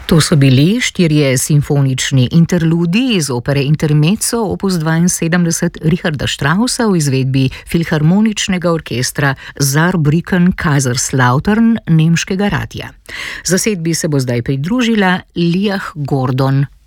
To so bili 4 simfonični interludi iz opere Intermezzo opus 72 Richarda Straussa v izvedbi Filharmoničnega orkestra Saarbrücken Kaiserslautern nemškega radia. Zasedbi se bo zdaj pridružila Liah Gordon.